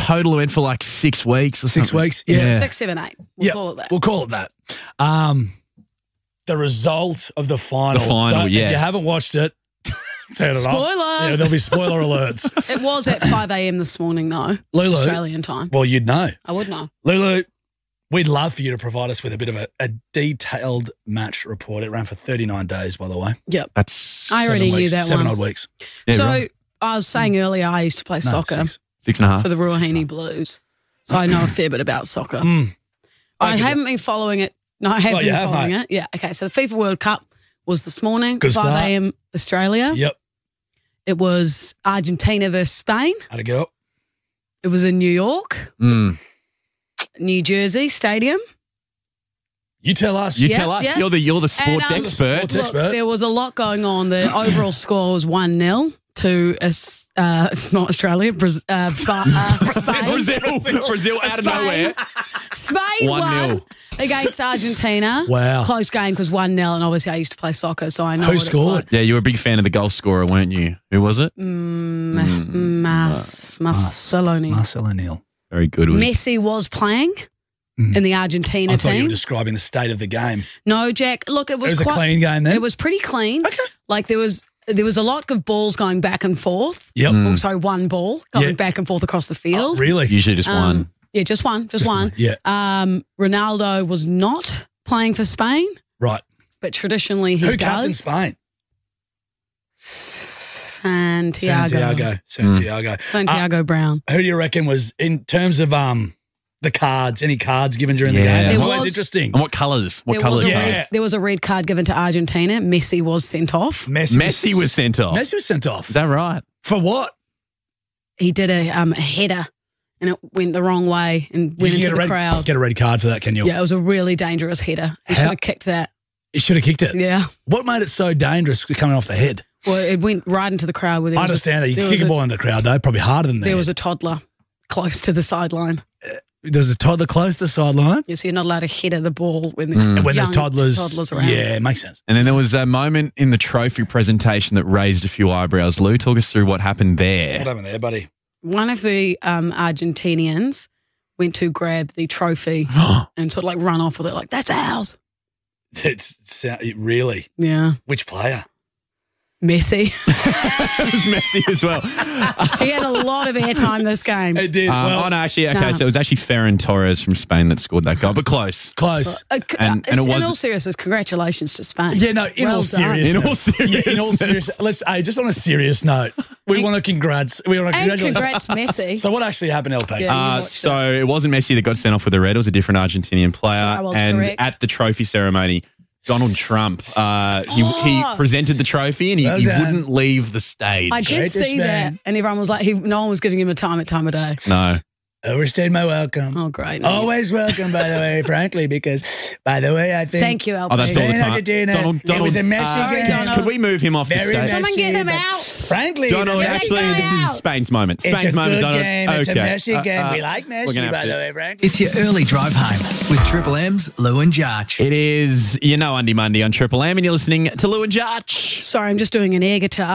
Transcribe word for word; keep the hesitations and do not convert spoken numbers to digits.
total went for like six weeks or Six something. weeks? Yeah. Yeah. Six, seven, eight. We'll Yep, call it that. We'll call it that. Um, the result of the final. The final, Don't- yeah. If you haven't watched it, turn it off. Spoiler. Yeah, there'll be spoiler alerts. It was at five a.m. this morning, though. Lulu. Australian time. Well, you'd know. I would know. Lulu, we'd love for you to provide us with a bit of a, a detailed match report. It ran for thirty-nine days, by the way. Yep. That's I already Seven knew weeks, that Seven one. odd weeks. yeah, so right. I was saying earlier I used to play No, soccer six. six and a half. for the Six Ruahine nine. Blues. So I know a fair bit about soccer. Mm. I I get haven't been following it. No, I have Well, you been have, following mate. it. Yeah. Okay. So the FIFA World Cup was this morning, Good start. five a.m. Australia. Yep. It was Argentina versus Spain. How'd it go? It was in New York, Mm. New Jersey Stadium. You tell us. You Yeah, tell us. yeah. You're the you're the sports um, expert. Sports Look, expert. there was a lot going on. The overall score was one nil to us- uh, not Australia, Braz- uh, but, uh, Spain. Brazil, Brazil out of Spain. nowhere. Spain One won nil. against Argentina. Wow. Close game because one nil, and obviously I used to play soccer, so I know Who what scored? it's Yeah, you were a big fan of the goal scorer, weren't you? Who was it? like. Mm, Mas, Marceloni. Marcel O'Neill. Very good. Was Messi was playing in the Argentina I thought you team. were describing the state of the game. No, Jack. Look, it It was, was a quite, clean game then? It was pretty clean. Okay. Like there was there was a lot of balls going back and forth. Yep. Oh, sorry, one ball going Yeah. back and forth across the Oh, field. really? usually just Um, one. Yeah, just one, just, Just one. one, yeah. Um, Ronaldo was not playing for Spain, Right. but traditionally he Who does. captained Spain? Santiago. Santiago. Santiago. Santiago Brown. Uh, who do you reckon was, in terms of um the cards, any cards given during the Yeah. game? It's There always was- interesting. And what colours? What There colours? was, a Yeah. red, there was a red card given to Argentina. Messi was sent off. Messi, Messi was sent off. Messi was sent off. Is that right? For what? He did a, um, a header and it went the wrong way and You went can into get a the red, crowd. Get a red card for that, can you? Yeah, it was a really dangerous header. He How- should have kicked that. You should have kicked it. Yeah. What made it so dangerous coming off the head? Well, it went right into the crowd. Where there I was understand that. You there can kick was a ball into the crowd, though, probably harder than that. There was a toddler close to the sideline. There was a toddler close to the sideline. Yeah, so you're not allowed to header the ball when there's And when young there's toddlers, toddlers around. yeah, it makes sense. And then there was a moment in the trophy presentation that raised a few eyebrows. Lou, talk us through what happened there. What happened there, buddy? One of the um, Argentinians went to grab the trophy and sort of like run off with it, like, that's ours. It's it really. Yeah. Which player? Messi. It was messy as well. He had a lot of airtime this game. It did. Um, well, oh, no, actually, okay, no. so it was actually Ferran Torres from Spain that scored that goal, but close. close. Uh, c- And- uh, and it in was- all seriousness, congratulations to Spain. Yeah, no, in Well all done. seriousness. In all seriousness. Yeah, in all seriousness. Let's, hey, just on a serious note, we want to congrats. We want to And congratulate. congrats, Messi. So what actually happened, L P? Yeah. Uh, watched so it wasn't Messi that got sent off with the red. It was a different Argentinian player. Yeah, well, and correct. at the trophy ceremony, Donald Trump, uh, he, he Oh. presented the trophy and he, Well he done. wouldn't leave the stage. I did Greatest see man. that, and everyone was like, he, no one was giving him a time at time of day. No. Overstayed my welcome. Oh, great. Always welcome, by the way, frankly, because, by the way, I think. Thank you, L P. Oh, that's all the Spain, time. Argentina, Donald, it Donald, was a messy uh, game. Donald. Could we move him off the Very stage? messy, Someone get him but out. Frankly, Donald, it was- actually, Get this him is out. Spain's moment. It's Spain's a moment, good Donald. game. It's okay. a messy Uh, game. uh, we like we're Messi, gonna by have the to- way, frankly. It's your early drive home with Triple M's Lou and Jarch. It is, you know, Undy Monday on Triple M, and you're listening to Lou and Jarch. Sorry, I'm just doing an air guitar.